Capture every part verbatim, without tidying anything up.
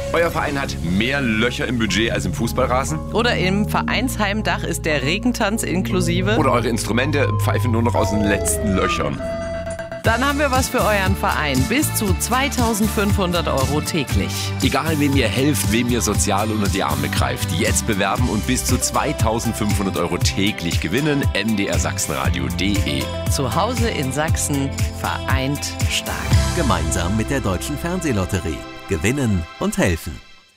Euer Verein hat mehr Löcher im Budget als im Fußballrasen? Oder im Vereinsheimdach ist der Regentanz inklusive? Oder eure Instrumente pfeifen nur noch aus den letzten Löchern? Dann haben wir was für euren Verein. Bis zu zweitausendfünfhundert Euro täglich. Egal, wem ihr helft, wem ihr sozial unter die Arme greift. Jetzt bewerben und bis zu zweitausendfünfhundert Euro täglich gewinnen. m d r sachsenradio punkt d e. Zu Hause in Sachsen, vereint stark. Gemeinsam mit der Deutschen Fernsehlotterie. Gewinnen und helfen.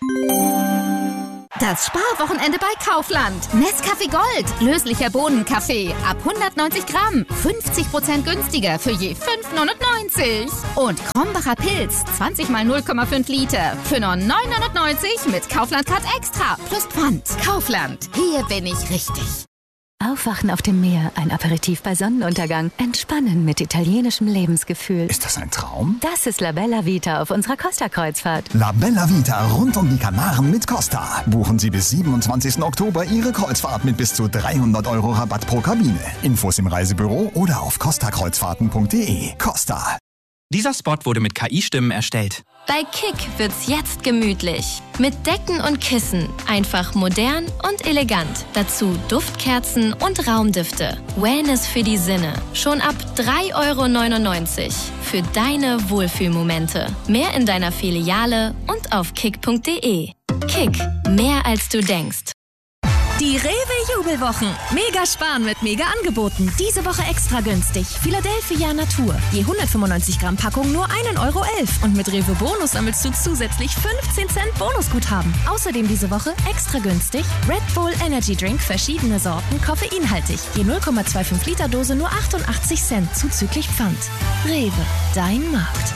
Das Sparwochenende bei Kaufland. Nescafé Gold, löslicher Bohnenkaffee, ab hundertneunzig Gramm, fünfzig Prozent günstiger für je fünf neunundneunzig. Und Krombacher Pilz, zwanzig mal null Komma fünf Liter, für nur neun neunundneunzig mit Kaufland-Card extra, plus Pfand. Kaufland, hier bin ich richtig. Aufwachen auf dem Meer, ein Aperitif bei Sonnenuntergang, entspannen mit italienischem Lebensgefühl. Ist das ein Traum? Das ist La Bella Vita auf unserer Costa-Kreuzfahrt. La Bella Vita rund um die Kanaren mit Costa. Buchen Sie bis siebenundzwanzigsten Oktober Ihre Kreuzfahrt mit bis zu dreihundert Euro Rabatt pro Kabine. Infos im Reisebüro oder auf costa kreuzfahrten punkt d e. Costa. Dieser Spot wurde mit K I-Stimmen erstellt. Bei Kick wird's jetzt gemütlich. Mit Decken und Kissen. Einfach modern und elegant. Dazu Duftkerzen und Raumdüfte. Wellness für die Sinne. Schon ab drei Euro neunundneunzig. Für deine Wohlfühlmomente. Mehr in deiner Filiale und auf kick punkt d e. Kick. Mehr als du denkst. Die Rewe-Jubelwochen. Mega sparen mit Mega-Angeboten. Diese Woche extra günstig. Philadelphia Natur. Je hundertfünfundneunzig Gramm Packung nur ein Euro elf. Und mit Rewe Bonus sammelst du zusätzlich fünfzehn Cent Bonusguthaben. Außerdem diese Woche extra günstig Red Bull Energy Drink, verschiedene Sorten, koffeinhaltig. Je null Komma fünfundzwanzig Liter Dose nur achtundachtzig Cent zuzüglich Pfand. Rewe, dein Markt.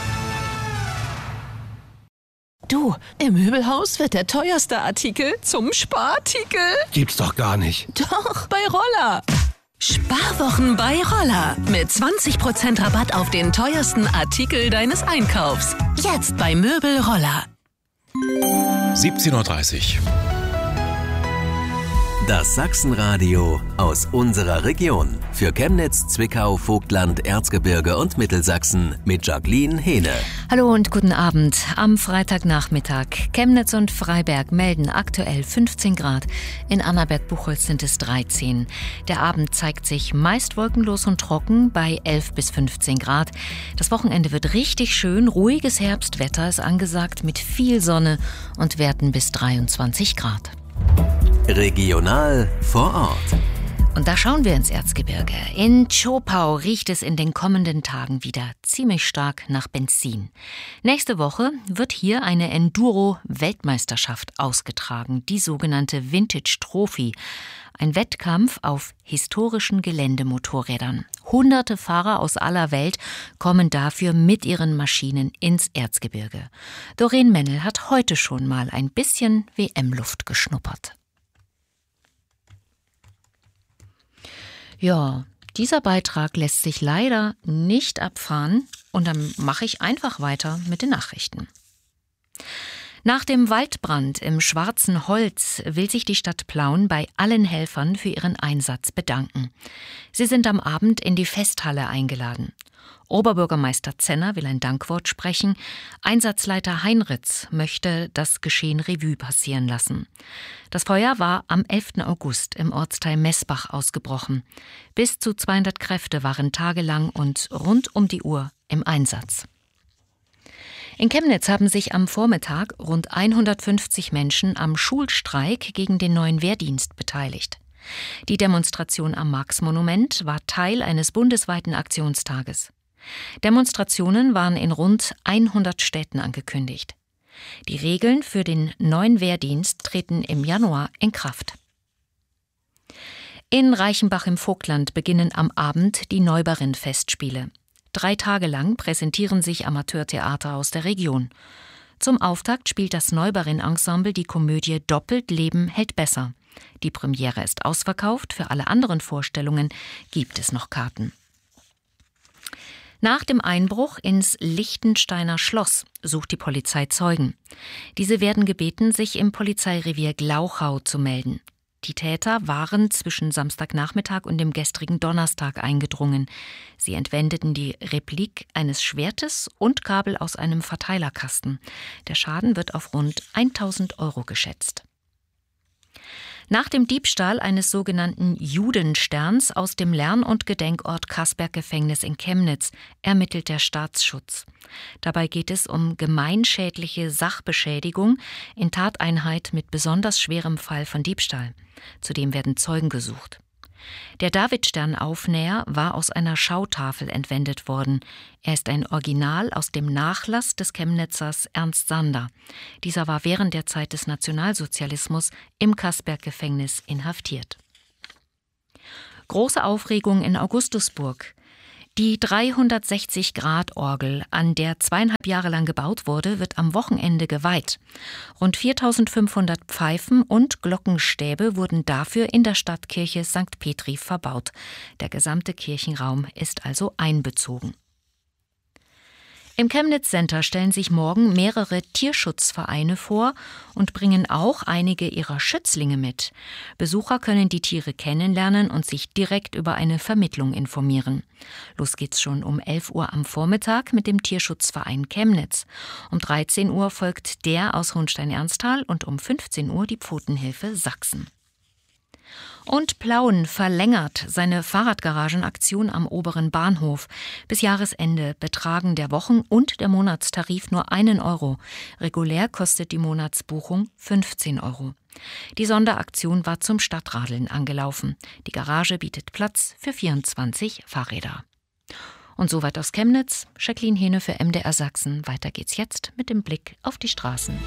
Du, im Möbelhaus wird der teuerste Artikel zum Sparartikel. Gibt's doch gar nicht. Doch, bei Roller. Sparwochen bei Roller. Mit zwanzig Prozent Rabatt auf den teuersten Artikel deines Einkaufs. Jetzt bei Möbel Roller. siebzehn Uhr dreißig. Das Sachsenradio aus unserer Region. Für Chemnitz, Zwickau, Vogtland, Erzgebirge und Mittelsachsen mit Jacqueline Hehne. Hallo und guten Abend. Am Freitagnachmittag. Chemnitz und Freiberg melden aktuell fünfzehn Grad. In Annaberg-Buchholz sind es dreizehn. Der Abend zeigt sich meist wolkenlos und trocken bei elf bis fünfzehn Grad. Das Wochenende wird richtig schön. Ruhiges Herbstwetter ist angesagt mit viel Sonne und Werten bis dreiundzwanzig Grad. Regional vor Ort. Und da schauen wir ins Erzgebirge. In Zschopau riecht es in den kommenden Tagen wieder ziemlich stark nach Benzin. Nächste Woche wird hier eine Enduro-Weltmeisterschaft ausgetragen, die sogenannte Vintage Trophy. Ein Wettkampf auf historischen Geländemotorrädern. Hunderte Fahrer aus aller Welt kommen dafür mit ihren Maschinen ins Erzgebirge. Doreen Mennel hat heute schon mal ein bisschen W M-Luft geschnuppert. Ja, dieser Beitrag lässt sich leider nicht abfahren und dann mache ich einfach weiter mit den Nachrichten. Nach dem Waldbrand im Schwarzen Holz will sich die Stadt Plauen bei allen Helfern für ihren Einsatz bedanken. Sie sind am Abend in die Festhalle eingeladen. Oberbürgermeister Zenner will ein Dankwort sprechen. Einsatzleiter Heinritz möchte das Geschehen Revue passieren lassen. Das Feuer war am elften August im Ortsteil Messbach ausgebrochen. Bis zu zweihundert Kräfte waren tagelang und rund um die Uhr im Einsatz. In Chemnitz haben sich am Vormittag rund hundertfünfzig Menschen am Schulstreik gegen den neuen Wehrdienst beteiligt. Die Demonstration am Marx-Monument war Teil eines bundesweiten Aktionstages. Demonstrationen waren in rund hundert Städten angekündigt. Die Regeln für den neuen Wehrdienst treten im Januar in Kraft. In Reichenbach im Vogtland beginnen am Abend die Neubarind-Festspiele. Drei Tage lang präsentieren sich Amateurtheater aus der Region. Zum Auftakt spielt das Neubarin-Ensemble die Komödie Doppelt Leben hält besser. Die Premiere ist ausverkauft, für alle anderen Vorstellungen gibt es noch Karten. Nach dem Einbruch ins Lichtensteiner Schloss sucht die Polizei Zeugen. Diese werden gebeten, sich im Polizeirevier Glauchau zu melden. Die Täter waren zwischen Samstagnachmittag und dem gestrigen Donnerstag eingedrungen. Sie entwendeten die Replik eines Schwertes und Kabel aus einem Verteilerkasten. Der Schaden wird auf rund tausend Euro geschätzt. Nach dem Diebstahl eines sogenannten Judensterns aus dem Lern- und Gedenkort Kasberg-Gefängnis in Chemnitz ermittelt der Staatsschutz. Dabei geht es um gemeinschädliche Sachbeschädigung in Tateinheit mit besonders schwerem Fall von Diebstahl. Zudem werden Zeugen gesucht. Der Davidstern-Aufnäher war aus einer Schautafel entwendet worden. Er ist ein Original aus dem Nachlass des Chemnitzers Ernst Sander. Dieser war während der Zeit des Nationalsozialismus im Kasberg-Gefängnis inhaftiert. Große Aufregung in Augustusburg. Die dreihundertsechzig-Grad-Orgel, an der zweieinhalb Jahre lang gebaut wurde, wird am Wochenende geweiht. Rund viertausendfünfhundert Pfeifen und Glockenstäbe wurden dafür in der Stadtkirche Sankt Petri verbaut. Der gesamte Kirchenraum ist also einbezogen. Im Chemnitz Center stellen sich morgen mehrere Tierschutzvereine vor und bringen auch einige ihrer Schützlinge mit. Besucher können die Tiere kennenlernen und sich direkt über eine Vermittlung informieren. Los geht's schon um elf Uhr am Vormittag mit dem Tierschutzverein Chemnitz. Um dreizehn Uhr folgt der aus Hohenstein-Ernsthal und um fünfzehn Uhr die Pfotenhilfe Sachsen. Und Plauen verlängert seine Fahrradgaragenaktion am oberen Bahnhof. Bis Jahresende betragen der Wochen- und der Monatstarif nur einen Euro. Regulär kostet die Monatsbuchung fünfzehn Euro. Die Sonderaktion war zum Stadtradeln angelaufen. Die Garage bietet Platz für vierundzwanzig Fahrräder. Und soweit aus Chemnitz. Jacqueline Hehne für M D R Sachsen. Weiter geht's jetzt mit dem Blick auf die Straßen.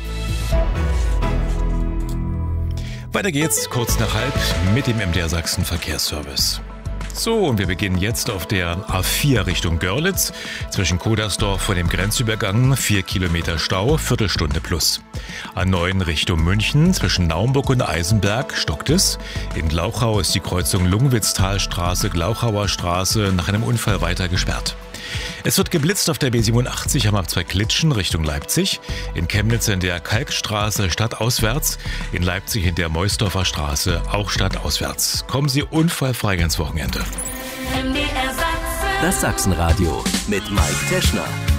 Weiter geht's kurz nach halb mit dem M D R Sachsen Verkehrsservice. So, und wir beginnen jetzt auf der A vier Richtung Görlitz. Zwischen Kodersdorf vor dem Grenzübergang vier Kilometer Stau, Viertelstunde plus. A neun Richtung München zwischen Naumburg und Eisenberg stockt es. In Glauchau ist die Kreuzung Lungwitztalstraße, Glauchauer Straße nach einem Unfall weiter gesperrt. Es wird geblitzt auf der B siebenundachtzig am Abzweig Klitschen Richtung Leipzig. In Chemnitz in der Kalkstraße stadtauswärts. In Leipzig in der Meusdorfer Straße auch stadtauswärts. Kommen Sie unfallfrei ins Wochenende. Das Sachsenradio mit Mike Teschner.